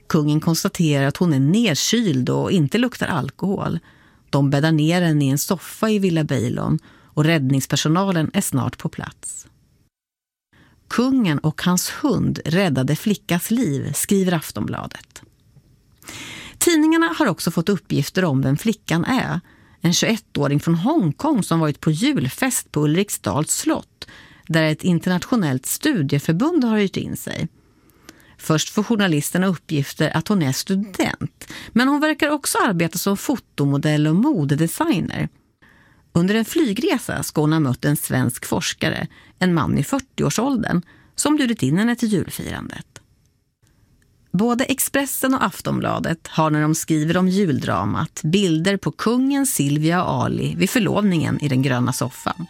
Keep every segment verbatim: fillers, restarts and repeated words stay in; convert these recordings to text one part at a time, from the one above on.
Kungen konstaterar att hon är nedkyld och inte luktar alkohol. De bäddar ner henne i en soffa i Villa Bailon och räddningspersonalen är snart på plats. Kungen och hans hund räddade flickas liv, skriver Aftonbladet. Tidningarna har också fått uppgifter om vem flickan är. En tjugoettåring från Hongkong som varit på julfest på Ulriksdals slott, där ett internationellt studieförbund har hyrt in sig. Först får journalisterna uppgifter att hon är student, men hon verkar också arbeta som fotomodell och modedesigner. Under en flygresa ska hon ha mött en svensk forskare, en man i fyrtioårsåldern, som bjudit in henne till julfirandet. Både Expressen och Aftonbladet har när de skriver om juldramat bilder på kungen, Silvia och Ali vid förlovningen i den gröna soffan.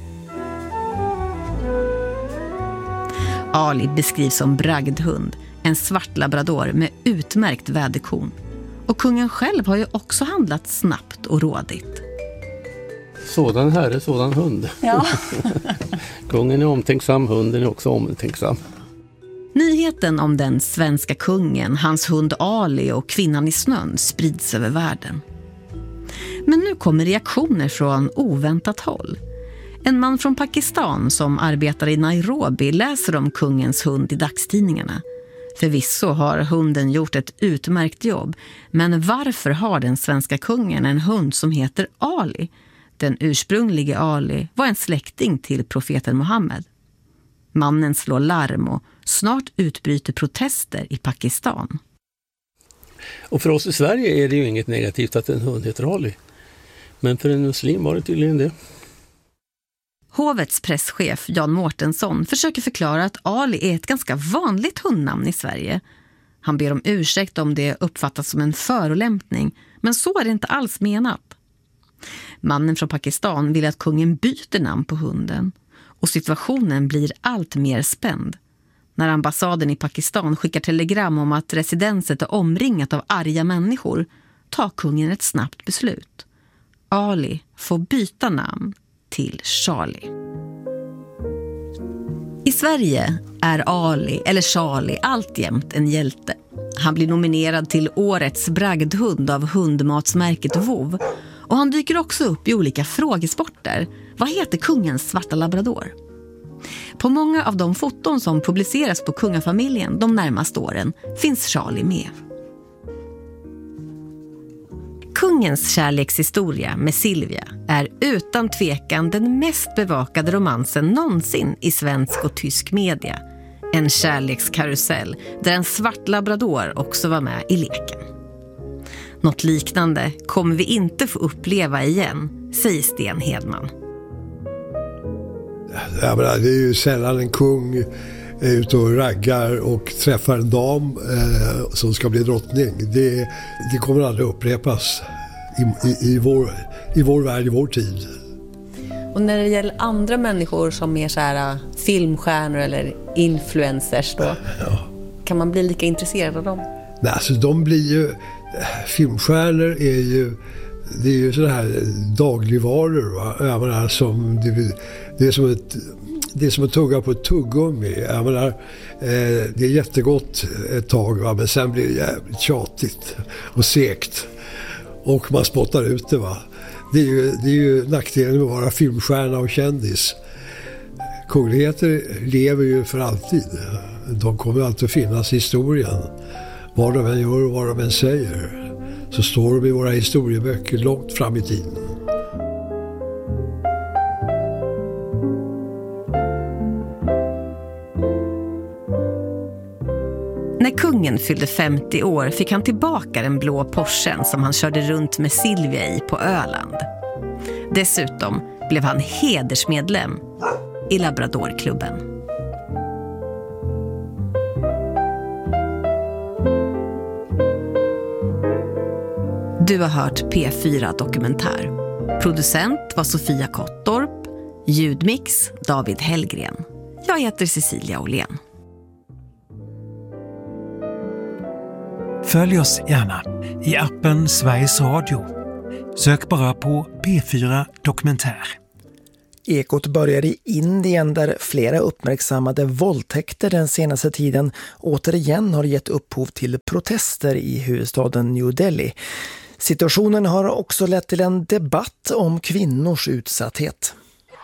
Ali beskrivs som bragdhund, en svart labrador med utmärkt väderkorn. Och kungen själv har ju också handlat snabbt och rådigt. Sådan herre, sådan hund. Ja. Kungen är omtänksam, hunden är också omtänksam. Nyheten om den svenska kungen, hans hund Ali och kvinnan i snön sprids över världen. Men nu kommer reaktioner från oväntat håll. En man från Pakistan som arbetar i Nairobi läser om kungens hund i dagstidningarna. Förvisso har hunden gjort ett utmärkt jobb, men varför har den svenska kungen en hund som heter Ali? Den ursprunglige Ali var en släkting till profeten Muhammed. Mannen slår larm och snart utbryter protester i Pakistan. Och för oss i Sverige är det ju inget negativt att en hund heter Ali. Men för en muslim var det tydligen det. Hovets presschef Jan Mårtensson försöker förklara att Ali är ett ganska vanligt hundnamn i Sverige. Han ber om ursäkt om det uppfattas som en förolämpning, men så är det inte alls menat. Mannen från Pakistan vill att kungen byter namn på hunden. Och situationen blir allt mer spänd. När ambassaden i Pakistan skickar telegram om att residenset är omringat av arga människor tar kungen ett snabbt beslut. Ali får byta namn till Charlie. I Sverige är Ali, eller Charlie, alltjämt en hjälte. Han blir nominerad till årets bragdhund av hundmatsmärket Vov. Och han dyker också upp i olika frågesporter. Vad heter kungens svarta labrador? På många av de foton som publiceras på kungafamiljen de närmaste åren finns Charlie med. Kungens kärlekshistoria med Silvia är utan tvekan den mest bevakade romansen någonsin i svensk och tysk media. En kärlekskarusell där en svart labrador också var med i leken. Något liknande kommer vi inte få uppleva igen, säger Sten Hedman. Jag menar, det är ju sällan en kung är ute och raggar och träffar en dam eh, som ska bli drottning. Det, det kommer aldrig upprepas i, i, i, vår, i vår värld, i vår tid. Och när det gäller andra människor som är så här filmstjärnor eller influencers då, ja. Kan man bli lika intresserad av dem? Nej, alltså de blir ju, filmstjärnor är ju, det är ju sådana här dagligvaror, va? Jag menar, som, det, det är som ett det är som att tugga på ett tuggummi. Jag menar, eh, det är jättegott ett tag, va? Men sen blir det jävligt tjatigt och segt. Och man spottar ut det, va. Det är ju, det är ju nackdelen med att vara filmstjärna och kändis. Kungligheter lever ju för alltid. De kommer alltid att finnas i historien. Vad de än gör och vad de än säger, så står de i våra historieböcker långt fram i tiden. När kungen fyllde femtio år fick han tillbaka den blå Porschen som han körde runt med Silvia i på Öland. Dessutom blev han hedersmedlem i Labradorklubben. Du har hört P fyra Dokumentär. Producent var Sofia Kottorp, ljudmix David Hellgren. Jag heter Cecilia Åhlén. Följ oss gärna i appen Sveriges Radio. Sök bara på P fyra Dokumentär. Ekot börjar i Indien där flera uppmärksammade våldtäkter den senaste tiden återigen har gett upphov till protester i huvudstaden New Delhi. Situationen har också lett till en debatt om kvinnors utsatthet.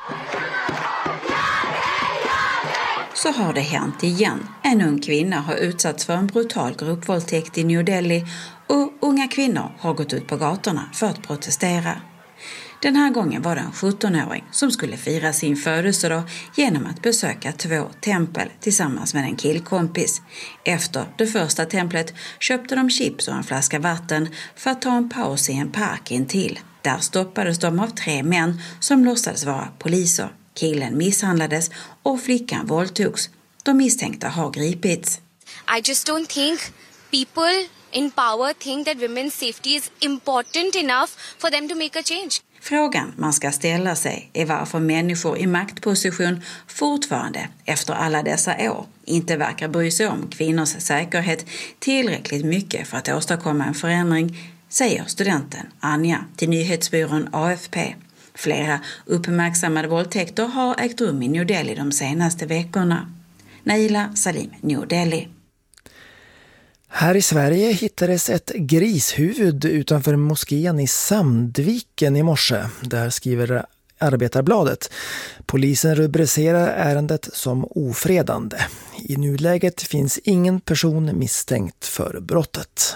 Så har det hänt igen. En ung kvinna har utsatts för en brutal gruppvåldtäkt i New Delhi och unga kvinnor har gått ut på gatorna för att protestera. Den här gången var det en sjuttonåring som skulle fira sin födelsedag genom att besöka två tempel tillsammans med en killkompis. Efter det första templet köpte de chips och en flaska vatten för att ta en paus i en park intill. Där stoppades de av tre män som låtsades vara poliser. Killen misshandlades och flickan våldtogs. De misstänkta har gripits. I just don't think people in power think that women's safety is important enough for them to make a change. Frågan man ska ställa sig är varför människor i maktposition fortfarande efter alla dessa år inte verkar bry sig om kvinnors säkerhet tillräckligt mycket för att åstadkomma en förändring, säger studenten Anja till nyhetsbyrån A F P. Flera uppmärksammade våldtäkter har ägt rum i New Delhi de senaste veckorna. Naila Salim, New Delhi. Här i Sverige hittades ett grishuvud utanför moskén i Sandviken i morse. Där skriver Arbetarbladet. Polisen rubricerar ärendet som ofredande. I nuläget finns ingen person misstänkt för brottet.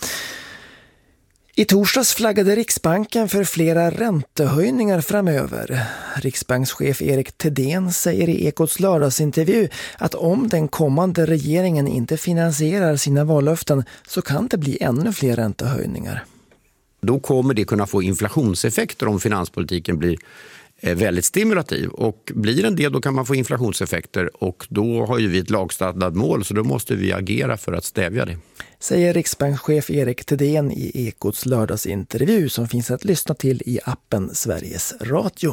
I torsdags flaggade Riksbanken för flera räntehöjningar framöver. Riksbankschef Erik Thedéen säger i Ekots lördagsintervju att om den kommande regeringen inte finansierar sina vallöften så kan det bli ännu fler räntehöjningar. Då kommer det kunna få inflationseffekter om finanspolitiken blir väldigt stimulativ. Och blir en del då kan man få inflationseffekter och då har ju vi ett lagstadgat mål så då måste vi agera för att stävja det. Säger Riksbankschef Erik Thedéen i Ekots lördagsintervju som finns att lyssna till i appen Sveriges Radio.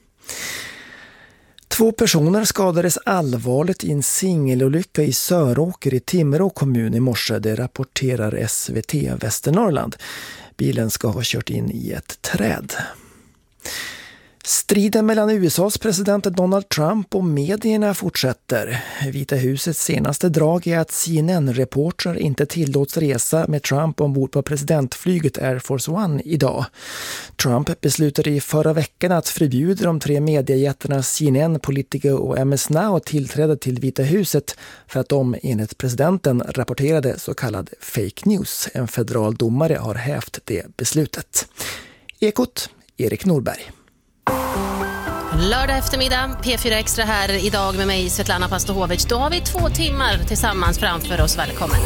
Två personer skadades allvarligt i en singelolycka i Söråker i Timrå kommun i morse, det rapporterar S V T Västernorrland. Bilen ska ha kört in i ett träd. Striden mellan U S A:s president Donald Trump och medierna fortsätter. Vita husets senaste drag är att C N N-reportrar inte tillåts resa med Trump ombord på presidentflyget Air Force One idag. Trump beslutade i förra veckan att förbjuda de tre mediejättarna C N N, Politico och M S Now tillträde till Vita huset för att de enligt presidenten rapporterade så kallad fake news. En federal domare har hävt det beslutet. Ekot, Erik Norberg. Lördag eftermiddag, P fyra Extra här idag med mig Svetlana Pastohovic. Då har vi två timmar tillsammans framför oss. Välkommen!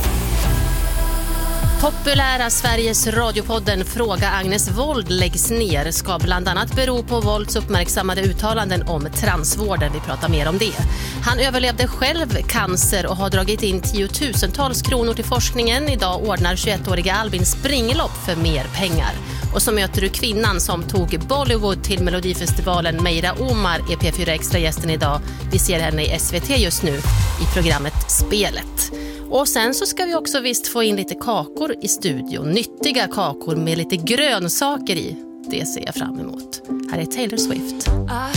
Populära Sveriges radiopodden Fråga Agnes Wold läggs ner ska bland annat bero på Wolds uppmärksammade uttalanden om transvården. Vi pratar mer om det. Han överlevde själv cancer och har dragit in tiotusentals kronor till forskningen. Idag ordnar tjugoettåriga Albin springlopp för mer pengar. Och så möter du kvinnan som tog Bollywood till Melodifestivalen. Meira Omar är P fyra Extra-gästen idag. Vi ser henne i S V T just nu i programmet Spelet. Och sen så ska vi också visst få in lite kakor i studion. Nyttiga kakor med lite grönsaker i. Det ser jag fram emot. Här är Taylor Swift.